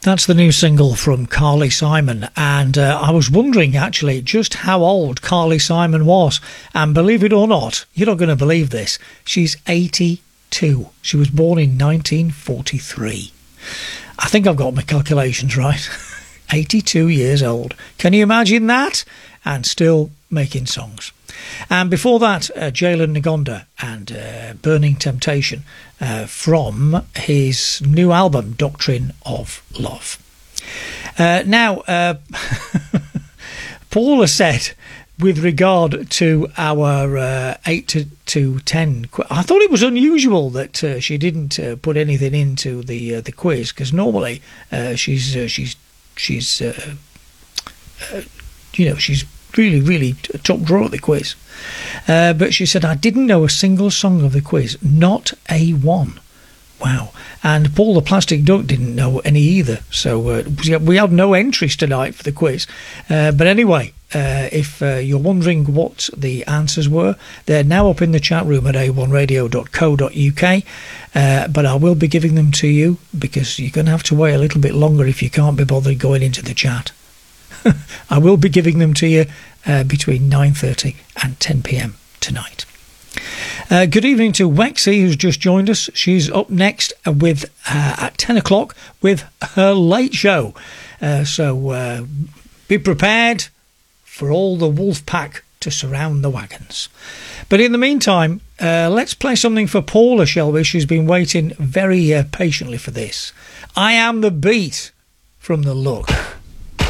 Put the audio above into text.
That's the new single from Carly Simon, and I was wondering actually just how old Carly Simon was, and believe it or not, you're not going to believe this, she's 82. She was born in 1943. I think I've got my calculations right. 82 years old. Can you imagine that? And still making songs. And before that, Jalen Ngonda and Burning Temptation from his new album, Doctrine of Love. Now, Paula said, with regard to our 8 to 10, I thought it was unusual that she didn't put anything into the quiz, because normally she's really top drawer at the quiz. But she said, I didn't know a single song of the quiz, not a one. Wow. And Paul the Plastic Duck didn't know any either. So we had no entries tonight for the quiz. But anyway, if you're wondering what the answers were, they're now up in the chat room at a1radio.co.uk. But I will be giving them to you, because you're going to have to wait a little bit longer if you can't be bothered going into the chat. I will be giving them to you between 9:30 and 10 p.m. tonight. Good evening to Wexy, who's just joined us. She's up next with at 10 o'clock with her late show. So be prepared for all the wolf pack to surround the wagons. But in the meantime, let's play something for Paula, shall we? She's been waiting very patiently for this. I Am the Beat from The Look.